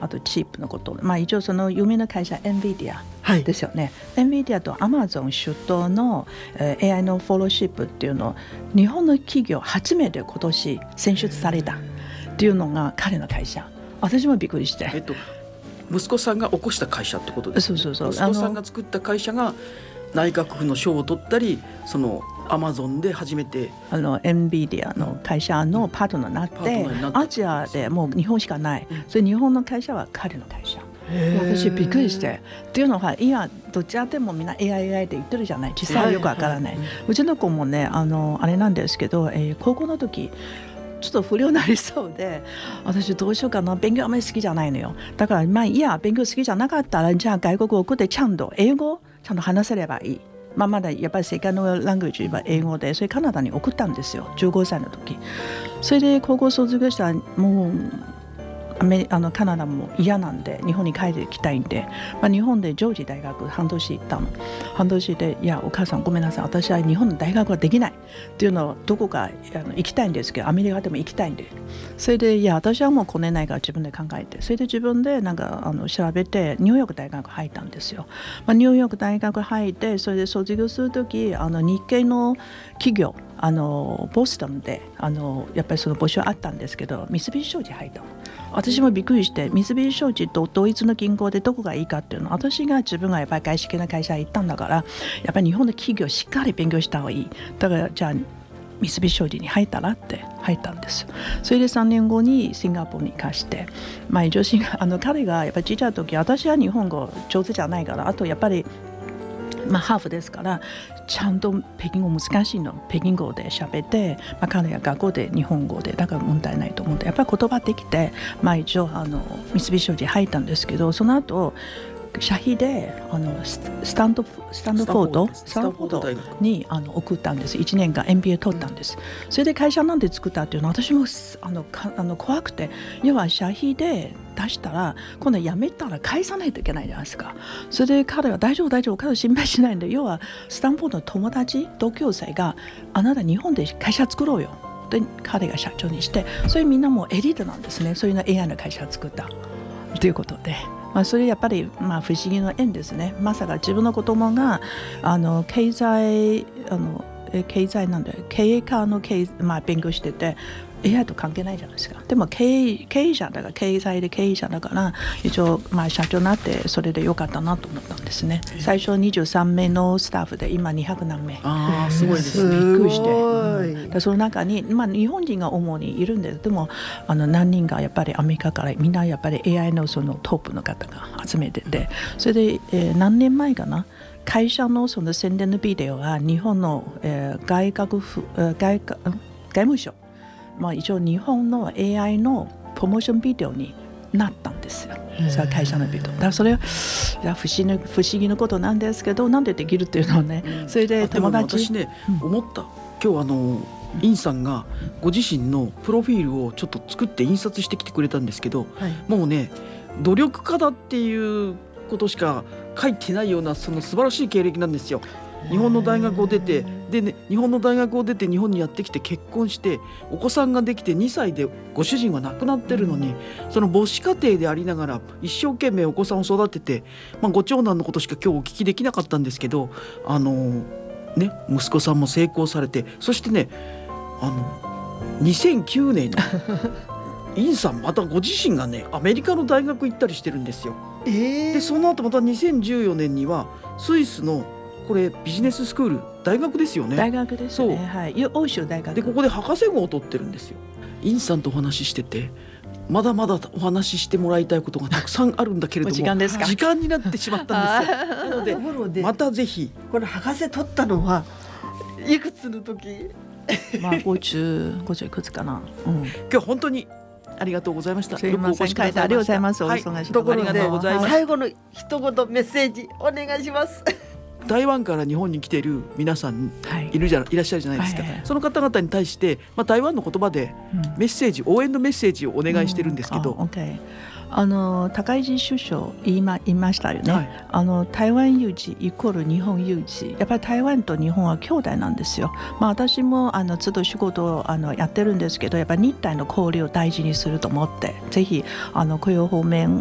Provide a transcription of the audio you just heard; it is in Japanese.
あとチップのこと、一応その有名な会社 NVIDIA ですよね、NVIDIA と Amazon 主導の、AI のフォローシップっていうのを日本の企業初めて今年選出されたっていうのが彼の会社。私もびっくりして、 息子さんが起こした会社ってことですね。 そう息子さんが作った会社が内閣府の賞を取ったり、そのアマゾンで初めて NVIDIA の会社のパートナーになって、アジアでもう日本しかない、それ日本の会社は彼の会社。私びっくりして、っていうのは今どちらでもみんな AI って言ってるじゃない、実際はよくわからない、うちの子もねあれなんですけど、高校の時ちょっと不良になりそうで、私どうしようかな、勉強あまり好きじゃないのよ。だからいや勉強好きじゃなかったらじゃあ外国語でちゃんと英語ちゃんと話せればいい。まだやっぱり世界のラングエージは英語で、それカナダに送ったんですよ、15歳の時。それで高校卒業したらもうカナダも嫌なんで日本に帰ってきたいんで、日本でジョージ大学半年行ったの。半年でいやお母さんごめんなさい、私は日本の大学はできないっていうのをどこか行きたいんですけど、アメリカでも行きたいんで、それでいや私はもう来れないから自分で考えて、それで自分で調べてニューヨーク大学入ったんですよ。ニューヨーク大学入って、それで卒業する時日系の企業ボストンでやっぱりその募集あったんですけど、三菱商事入ったの。私もびっくりして、三菱商事とドイツの銀行でどこがいいかっていうのを、私が自分がやっぱり外資系の会社に行ったんだから、やっぱり日本の企業しっかり勉強した方がいい。だからじゃあ三菱商事に入ったらって入ったんです。それで3年後にシンガポールに貸して、一応彼がやっぱり小さい時、私は日本語上手じゃないから、あとやっぱりハーフですからちゃんと北京語難しいの、北京語で喋って、彼は学校で日本語で、だから問題ないと思って、やっぱり言葉できて、一応三菱商事入ったんですけど、その後社費でスタンドフォードに送ったんです。1年間 MBA 取ったんです。それで会社なんで作ったっていうのは私も怖くて、要は社費で出したら今度辞めたら返さないといけないじゃないですか。それで彼は大丈夫彼は心配しないんで、要はスタンフォードの友達同級生があなた日本で会社作ろうよで彼が社長にして、それみんなもうエリートなんですね。そういうの AI の会社を作ったということで、それやっぱり不思議の縁ですね。まさか自分の子供が経済なんで経営科の勉強してて AI と関係ないじゃないですか。でも経営者だから、経済で経営者だから一応社長になって、それでよかったなと思ったんですね。最初23名のスタッフで今200何名。 すごいですね。 びっくりして、その中に、日本人が主にいるんです。でも何人かやっぱりアメリカからみんなやっぱり AI のそのトップの方が集めてて、それで、何年前かな、会社のその宣伝のビデオが日本の、外務省、一応日本の AI のプロモーションビデオになったんですよ。それは会社のビデオだから、それは不思議なことなんですけど、なんでできるっていうのはね、それで友達私ね、思った。今日インさんがご自身のプロフィールをちょっと作って印刷してきてくれたんですけど、もうね努力家だっていうことしか書いてないような、その素晴らしい経歴なんですよ。日本の大学を出て日本の大学を出て日本にやってきて結婚してお子さんができて2歳でご主人は亡くなってるのに、その母子家庭でありながら一生懸命お子さんを育てて、ご長男のことしか今日お聞きできなかったんですけど、息子さんも成功されて、そしてね2009年にインさんまたご自身がねアメリカの大学行ったりしてるんですよ。でその後また2014年にはスイスのこれビジネススクール大学ですよね。 大学ですね。欧州大学でここで博士号を取ってるんですよ。インさんとお話ししててまだまだお話ししてもらいたいことがたくさんあるんだけれども時間ですか？ 時間になってしまったんですよ。なのでまたぜひ。 これ博士取ったのはいくつの時 50いくつかな、 今日本当にありがとうございました。 すいません、ありがとうございます。お忙しいところで、 ありがとうございます。 最後の一言メッセージお願いします。 台湾から日本に来ている皆さんいらっしゃるじゃないですか、その方々に対して、台湾の言葉でメッセージ、応援のメッセージをお願いしてるんですけど、 高市首相言いましたよね、台湾有事イコール日本有事、やっぱり台湾と日本は兄弟なんですよ。私もずっと仕事をやってるんですけど、やっぱり日台の交流を大事にすると思って、ぜひ雇用方面